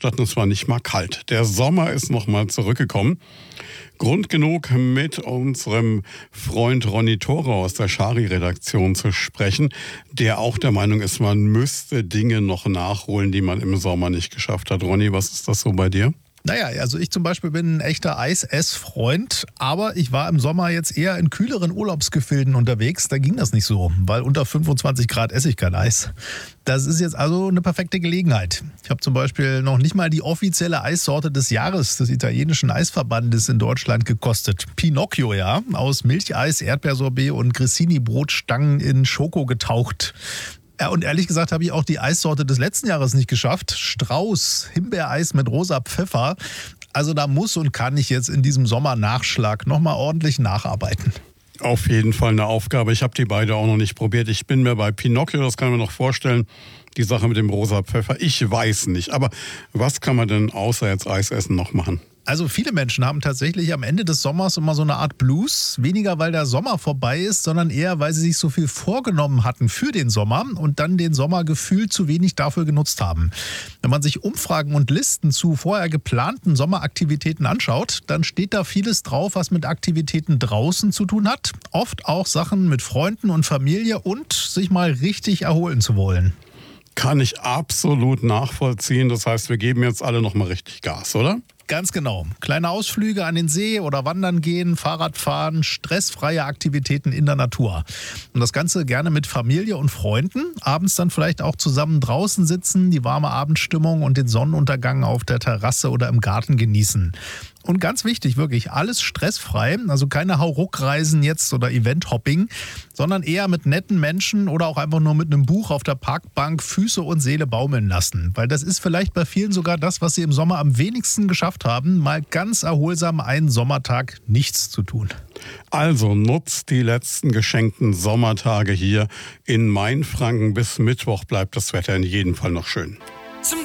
Großstadt und es war nicht mal kalt. Der Sommer ist nochmal zurückgekommen. Grund genug, mit unserem Freund Ronny Thore aus der Schari-Redaktion zu sprechen, der auch der Meinung ist, man müsste Dinge noch nachholen, die man im Sommer nicht geschafft hat. Ronny, was ist das so bei dir? Naja, also ich zum Beispiel bin ein echter Eisessfreund, aber ich war im Sommer jetzt eher in kühleren Urlaubsgefilden unterwegs. Da ging das nicht so, weil unter 25 Grad esse ich kein Eis. Das ist jetzt also eine perfekte Gelegenheit. Ich habe zum Beispiel noch nicht mal die offizielle Eissorte des Jahres des italienischen Eisverbandes in Deutschland gekostet. Pinocchio, ja, aus Milcheis, Erdbeersorbet und Grissini-Brotstangen in Schoko getaucht. Ja, und ehrlich gesagt habe ich auch die Eissorte des letzten Jahres nicht geschafft. Strauß, Himbeereis mit rosa Pfeffer. Also da muss und kann ich jetzt in diesem Sommernachschlag nochmal ordentlich nacharbeiten. Auf jeden Fall eine Aufgabe. Ich habe die beide auch noch nicht probiert. Ich bin mir bei Pinocchio, das kann man noch vorstellen, die Sache mit dem rosa Pfeffer. Ich weiß nicht. Aber was kann man denn außer jetzt Eis essen noch machen? Also viele Menschen haben tatsächlich am Ende des Sommers immer so eine Art Blues. Weniger, weil der Sommer vorbei ist, sondern eher, weil sie sich so viel vorgenommen hatten für den Sommer und dann den Sommer gefühlt zu wenig dafür genutzt haben. Wenn man sich Umfragen und Listen zu vorher geplanten Sommeraktivitäten anschaut, dann steht da vieles drauf, was mit Aktivitäten draußen zu tun hat. Oft auch Sachen mit Freunden und Familie und sich mal richtig erholen zu wollen. Kann ich absolut nachvollziehen. Das heißt, wir geben jetzt alle noch mal richtig Gas, oder? Ganz genau. Kleine Ausflüge an den See oder wandern gehen, Fahrrad fahren, stressfreie Aktivitäten in der Natur. Und das Ganze gerne mit Familie und Freunden. Abends dann vielleicht auch zusammen draußen sitzen, die warme Abendstimmung und den Sonnenuntergang auf der Terrasse oder im Garten genießen. Und ganz wichtig, wirklich alles stressfrei, also keine Hauruck-Reisen jetzt oder Event-Hopping, sondern eher mit netten Menschen oder auch einfach nur mit einem Buch auf der Parkbank Füße und Seele baumeln lassen. Weil das ist vielleicht bei vielen sogar das, was sie im Sommer am wenigsten geschafft haben, mal ganz erholsam einen Sommertag nichts zu tun. Also nutzt die letzten geschenkten Sommertage hier in Mainfranken. Bis Mittwoch bleibt das Wetter in jedem Fall noch schön.